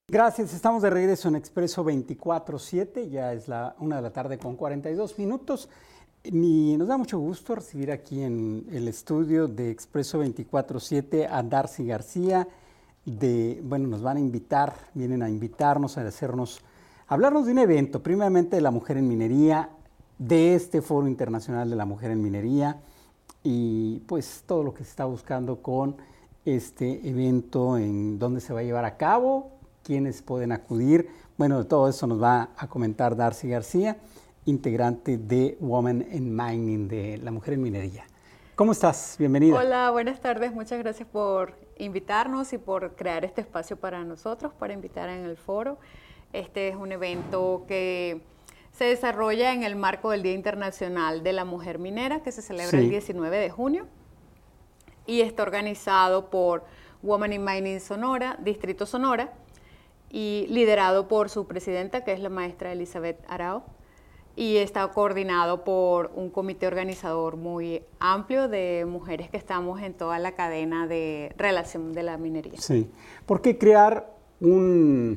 Gracias, estamos de regreso en Expreso 24/7, ya es la 1 de la tarde con 42 minutos y nos da mucho gusto recibir aquí en el estudio de Expreso 24/7 a Darcy García. Nos van a invitar, vienen a invitarnos a hablarnos de un evento, primeramente de la mujer en minería, de este Foro Internacional de la Mujer en Minería y pues todo lo que se está buscando con este evento, en dónde se va a llevar a cabo, quiénes pueden acudir. Bueno, de todo eso nos va a comentar Darcy García, integrante de Women in Mining, de la mujer en minería. ¿Cómo estás? Bienvenida. Hola, buenas tardes. Muchas gracias por invitarnos y por crear este espacio para nosotros, para invitar en el foro. Este es un evento que se desarrolla en el marco del Día Internacional de la Mujer Minera, que se celebra el 19 de junio y está organizado por Women in Mining Sonora, Distrito Sonora, y liderado por su presidenta, que es la maestra Elizabeth Arao, y está coordinado por un comité organizador muy amplio de mujeres que estamos en toda la cadena de relación de la minería. Sí. ¿Por qué crear una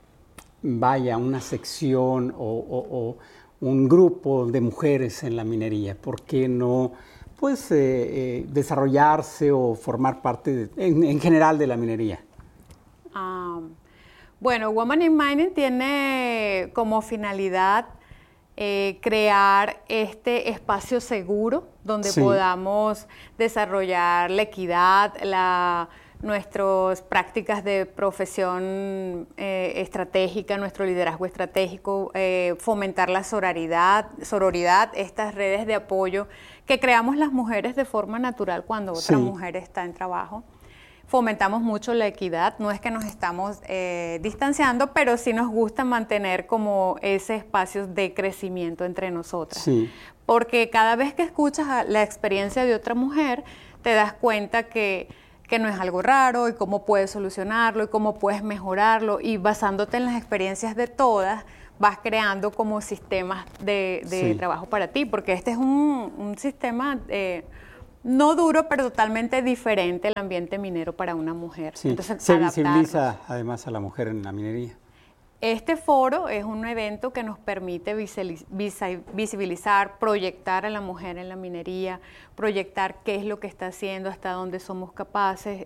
sección o un grupo de mujeres en la minería? ¿Por qué no desarrollarse o formar parte en general de la minería? Bueno, Women in Mining tiene como finalidad crear este espacio seguro donde podamos desarrollar la equidad, nuestras prácticas de profesión estratégica, nuestro liderazgo estratégico, fomentar la sororidad, estas redes de apoyo que creamos las mujeres de forma natural cuando otra mujer está en trabajo. Fomentamos mucho la equidad, no es que nos estamos distanciando, pero sí nos gusta mantener como ese espacio de crecimiento entre nosotras. Sí. Porque cada vez que escuchas la experiencia de otra mujer, te das cuenta que no es algo raro y cómo puedes solucionarlo y cómo puedes mejorarlo, y basándote en las experiencias de todas, vas creando como sistemas de trabajo para ti, porque este es un sistema no duro, pero totalmente diferente el ambiente minero para una mujer. Sí. Entonces, se visibiliza además a la mujer en la minería. Este foro es un evento que nos permite visibilizar, proyectar a la mujer en la minería, proyectar qué es lo que está haciendo, hasta dónde somos capaces.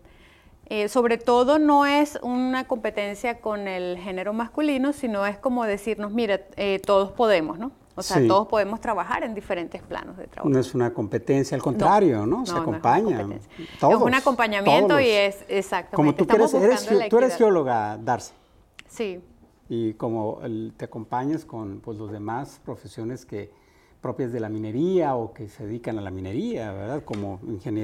Sobre todo no es una competencia con el género masculino, sino es como decirnos, mira, todos podemos, ¿no? O sea, todos podemos trabajar en diferentes planos de trabajo. No es una competencia, al contrario, ¿no? Se acompaña. No es un acompañamiento todos. Y es exactamente. Como tú eres geóloga, Darcy. Sí. Y como te acompañas con los demás profesiones propias de la minería o que se dedican a la minería, ¿verdad? Como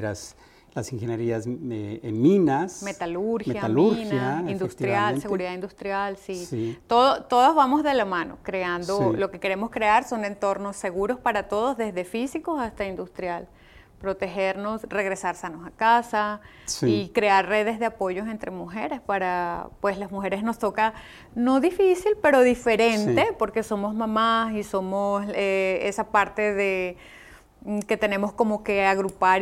las ingenierías en minas, metalurgia, mina, industrial, seguridad industrial, sí. Todos vamos de la mano, creando, lo que queremos crear son entornos seguros para todos, desde físicos hasta industrial. Protegernos, regresar sanos a casa y crear redes de apoyos entre mujeres para, pues las mujeres nos toca, no difícil, pero diferente, porque somos mamás y somos esa parte de que tenemos como que agrupar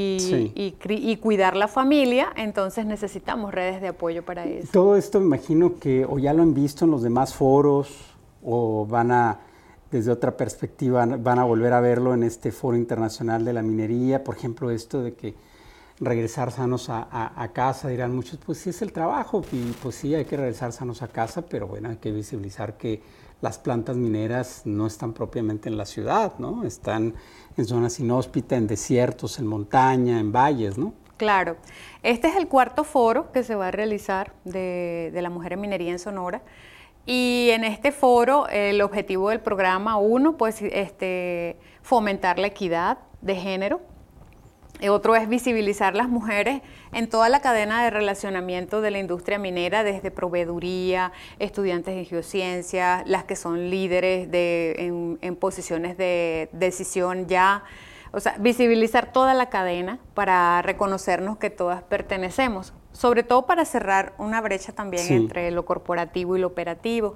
y cuidar la familia, entonces necesitamos redes de apoyo para eso. Todo esto me imagino que o ya lo han visto en los demás foros o desde otra perspectiva van a volver a verlo en este Foro Internacional de la Minería. Por ejemplo, esto de que regresar sanos a casa, dirán muchos, pues sí es el trabajo y pues sí hay que regresar sanos a casa, pero bueno, hay que visibilizar que las plantas mineras no están propiamente en la ciudad, ¿no? Están en zonas inhóspitas, en desiertos, en montaña, en valles, ¿no? Claro. Este es el cuarto foro que se va a realizar de la mujer en minería en Sonora. Y en este foro, el objetivo del programa, pues fomentar la equidad de género. Otro es visibilizar las mujeres en toda la cadena de relacionamiento de la industria minera, desde proveeduría, estudiantes de geociencias, las que son líderes en posiciones de decisión ya. O sea, visibilizar toda la cadena para reconocernos que todas pertenecemos, sobre todo para cerrar una brecha también entre lo corporativo y lo operativo.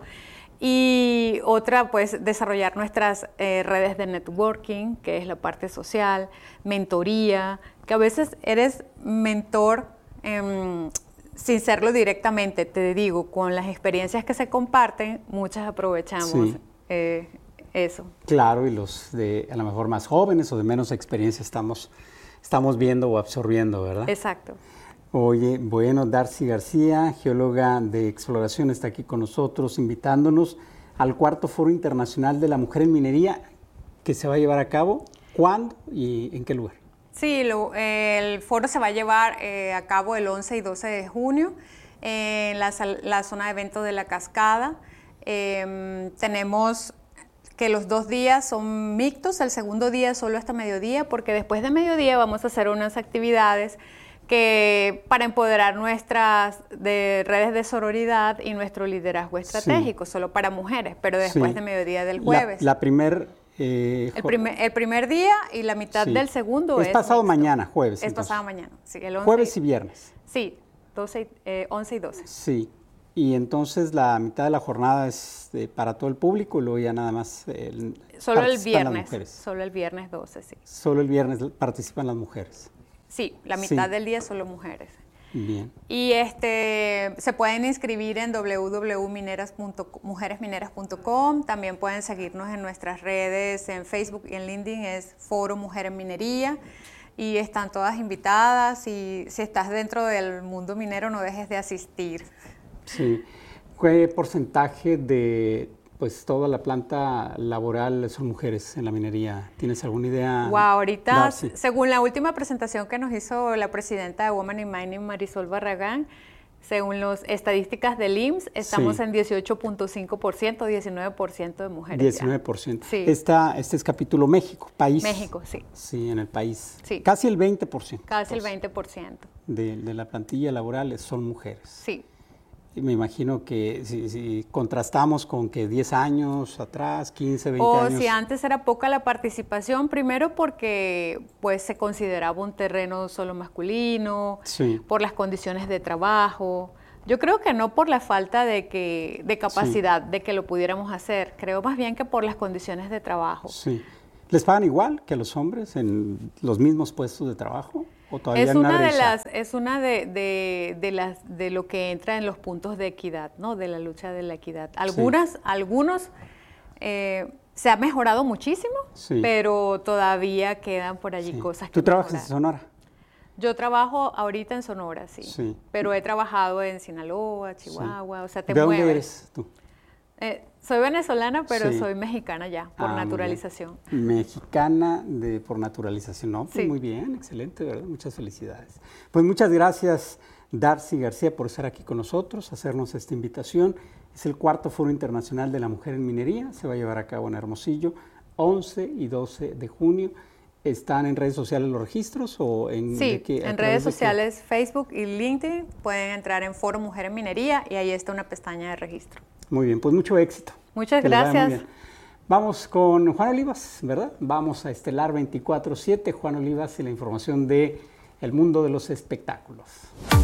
Y otra, pues, desarrollar nuestras redes de networking, que es la parte social, mentoría, que a veces eres mentor sin serlo directamente, te digo, con las experiencias que se comparten, muchas aprovechamos eso. Claro, y los de a lo mejor más jóvenes o de menos experiencia estamos viendo o absorbiendo, ¿verdad? Exacto. Oye, bueno, Darcy García, geóloga de exploración, está aquí con nosotros, invitándonos al cuarto Foro Internacional de la Mujer en Minería, que se va a llevar a cabo. ¿Cuándo y en qué lugar? Sí, el foro se va a llevar a cabo el 11 y 12 de junio en la zona de eventos de La Cascada. Tenemos que los 2 días son mixtos, el segundo día solo hasta mediodía, porque después de mediodía vamos a hacer unas actividades para empoderar nuestras redes de sororidad y nuestro liderazgo estratégico, solo para mujeres, pero después de mediodía del jueves. El primer día y la mitad del segundo es pasado mixto. Mañana, jueves. Es pasado mañana, sí. El 11 jueves y viernes. Sí, 11 y 12. Sí, y entonces la mitad de la jornada es para todo el público y luego ya nada más solo el viernes. Solo el viernes 12, sí. Solo el viernes participan las mujeres. Sí, la mitad del día solo mujeres. Bien. Y se pueden inscribir en www.mujeresmineras.com. También pueden seguirnos en nuestras redes, en Facebook y en LinkedIn, es Foro Mujer en Minería. Y están todas invitadas. Y si estás dentro del mundo minero, no dejes de asistir. Sí. ¿Qué porcentaje de toda la planta laboral son mujeres en la minería? ¿Tienes alguna idea? Wow, ahorita, Darcy, según la última presentación que nos hizo la presidenta de Women in Mining, Marisol Barragán, según las estadísticas del IMSS, estamos en 18.5%, 19% de mujeres. 19%. Sí. Este es capítulo México, país. México, sí. Sí, en el país. Sí. Casi el 20%. Casi el 20%. De la plantilla laboral son mujeres. Sí. Y me imagino que si contrastamos con que 10 años atrás, 15, 20 años... O si antes era poca la participación, primero porque se consideraba un terreno solo masculino, por las condiciones de trabajo. Yo creo que no por la falta de capacidad de que lo pudiéramos hacer, creo más bien que por las condiciones de trabajo. Sí. ¿Les pagan igual que a los hombres en los mismos puestos de trabajo? Es una de lo que entra en los puntos de equidad, ¿no? De la lucha de la equidad. Algunos se ha mejorado muchísimo, pero todavía quedan por allí cosas que ¿Tú trabajas en Sonora? Yo trabajo ahorita en Sonora, sí. Pero he trabajado en Sinaloa, Chihuahua, o sea, te mueves. ¿De dónde eres tú? Soy venezolana, pero soy mexicana ya, por naturalización. Mexicana por naturalización, ¿no? Pues muy bien, excelente, ¿verdad? Muchas felicidades. Pues muchas gracias, Darcy García, por estar aquí con nosotros, hacernos esta invitación. Es el cuarto Foro Internacional de la Mujer en Minería, se va a llevar a cabo en Hermosillo, 11 y 12 de junio. ¿Están en redes sociales los registros o en...? Sí, en redes sociales, Facebook y LinkedIn, pueden entrar en Foro Mujer en Minería y ahí está una pestaña de registro. Muy bien, pues mucho éxito. Muchas gracias. Vamos con Juan Olivas, ¿verdad? Vamos a Estelar 24/7, Juan Olivas y la información de el mundo de los espectáculos.